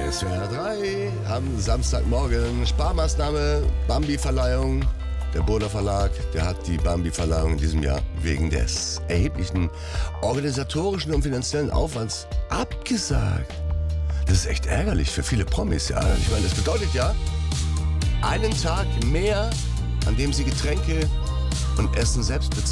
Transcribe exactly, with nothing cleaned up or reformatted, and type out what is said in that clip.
S W R drei am Samstagmorgen. Sparmaßnahme, Bambi-Verleihung. Der Burda Verlag, der hat die Bambi-Verleihung in diesem Jahr wegen des erheblichen organisatorischen und finanziellen Aufwands abgesagt. Das ist echt ärgerlich für viele Promis, ja. Ich meine, das bedeutet ja einen Tag mehr, an dem sie Getränke und Essen selbst bezahlen.